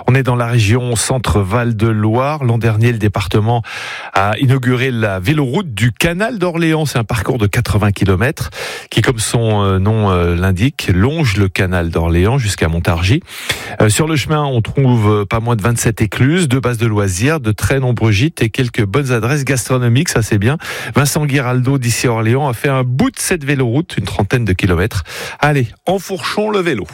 On est dans la région Centre-Val de Loire. L'an dernier, le département a inauguré la véloroute du canal d'Orléans. C'est un parcours de 80 km qui, comme son nom l'indique, longe le canal d'Orléans jusqu'à Montargis. Sur le chemin, on trouve pas moins de 27 écluses, 2 bases de loisirs, de très nombreux gîtes et quelques bonnes adresses gastronomiques, ça c'est bien. Vincent Guiraldo d'ici Orléans a fait un bout de cette véloroute, une trentaine de kilomètres. Allez, enfourchons le vélo.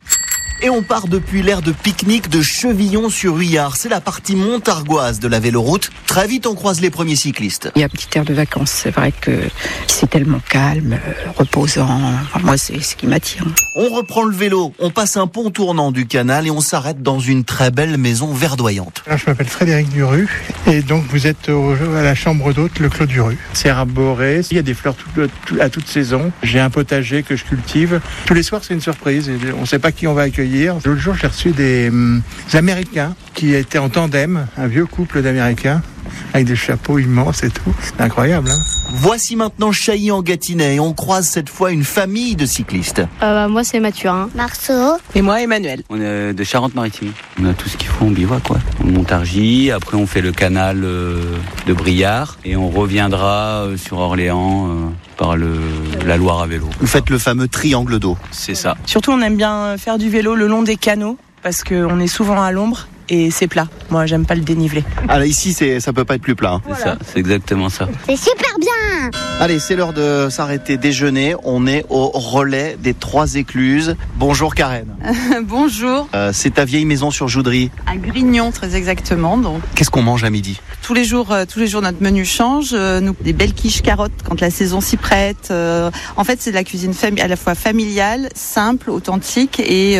Et on part depuis l'aire de pique-nique de Chevillon-sur-Huyard. C'est la partie montargoise de la véloroute. Très vite, on croise les premiers cyclistes. Il y a un petit air de vacances. C'est vrai que c'est tellement calme, reposant. Enfin, moi, c'est ce qui m'attire. On reprend le vélo. On passe un pont tournant du canal et on s'arrête dans une très belle maison verdoyante. Je m'appelle Frédéric Duru et donc vous êtes à la chambre d'hôte, le Clos du Rue. C'est arboré. Il y a des fleurs à toute saison. J'ai un potager que je cultive. Tous les soirs, c'est une surprise. On ne sait pas qui on va accueillir. L'autre jour, j'ai reçu des Américains qui étaient en tandem, un vieux couple d'Américains avec des chapeaux immenses et tout. C'est incroyable, hein. Voici maintenant Chailly en Gâtinais et on croise cette fois une famille de cyclistes. Moi, c'est Mathurin. Marceau. Et moi, Emmanuel. On est de Charente-Maritime. On a tout ce qu'il faut, on bivouac, quoi. On monte Montargis, après on fait le canal de Briard et on reviendra sur Orléans par la Loire à vélo. Vous faites le fameux triangle d'eau. C'est ça. Surtout, on aime bien faire du vélo le long des canaux parce qu'on est souvent à l'ombre et c'est plat. Moi, j'aime pas le dénivelé. Alors ici, ça peut pas être plus plat. C'est ça, c'est exactement ça. C'est super bien. Allez, c'est l'heure de s'arrêter déjeuner. On est au relais des 3 écluses. Bonjour Karen. Bonjour. C'est ta vieille maison sur Joudry. À Grignon, très exactement. Donc, Qu'est-ce qu'on mange à midi ? tous les jours, notre menu change. Nous, des belles quiches carottes quand la saison s'y prête. En fait, c'est de la cuisine à la fois familiale, simple, authentique et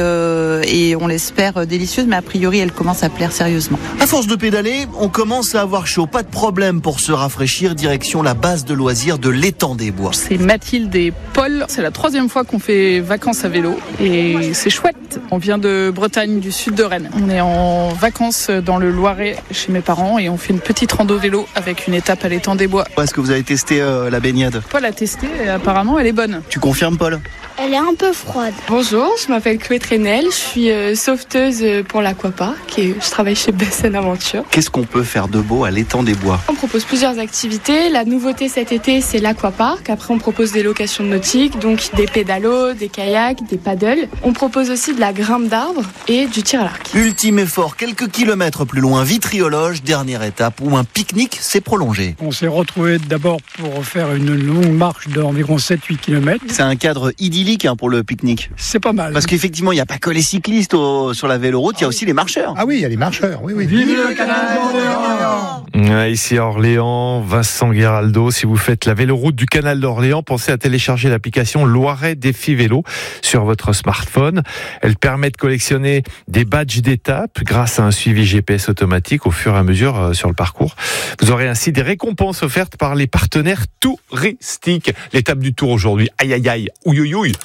on l'espère délicieuse. Mais a priori, elle commence à plaire sérieusement. À force de pédaler, on commence à avoir chaud. Pas de problème pour se rafraîchir. Direction la base de loisirs de l'étang des Bois. C'est Mathilde et Paul. C'est la 3e fois qu'on fait vacances à vélo et c'est chouette. On vient de Bretagne, du sud de Rennes. On est en vacances dans le Loiret chez mes parents et on fait une petite rando vélo avec une étape à l'étang des Bois. Est-ce que vous avez testé la baignade ? Paul a testé et apparemment elle est bonne. Tu confirmes, Paul ? Elle est un peu froide. Bonjour, je m'appelle Chloé Trenel. Je suis sauveteuse pour l'Aquapark et je travaille chez Bassène Aventure. Qu'est-ce qu'on peut faire de beau à l'étang des Bois ? On propose plusieurs activités. La nouveauté cet été, c'est l'Aquapark. Après, on propose des locations nautiques, donc des pédalos, des kayaks, des paddles. On propose aussi de la grimpe d'arbres et du tir à l'arc. Ultime effort, quelques kilomètres plus loin, Vitriologe, dernière étape où un pique-nique s'est prolongé. On s'est retrouvés d'abord pour faire une longue marche d'environ 7-8 km. C'est un cadre idyllique pour le pique-nique. C'est pas mal. Parce qu'effectivement, il n'y a pas que les cyclistes sur la véloroute, il y a aussi les marcheurs. Ah oui, il y a les marcheurs. Oui. Vive le canal d'Orléans. Ici à Orléans, Vincent Guiraldo. Si vous faites la véloroute du canal d'Orléans, pensez à télécharger l'application Loiret Défi Vélo sur votre smartphone. Elle permet de collectionner des badges d'étape grâce à un suivi GPS automatique au fur et à mesure sur le parcours. Vous aurez ainsi des récompenses offertes par les partenaires touristiques. L'étape du Tour aujourd'hui, aïe aïe aïe, ouïe ouïe ouïe.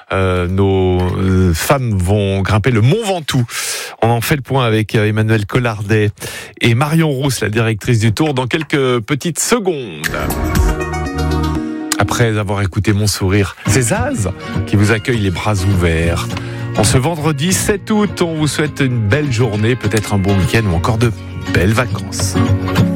Nos femmes vont grimper le Mont Ventoux. On en fait le point avec Emmanuel Collardet et Marion Rousse, la directrice du Tour, dans quelques petites secondes. Après avoir écouté Mon Sourire, c'est Zaz qui vous accueille les bras ouverts. En ce vendredi 7 août, on vous souhaite une belle journée, peut-être un bon week-end ou encore de belles vacances.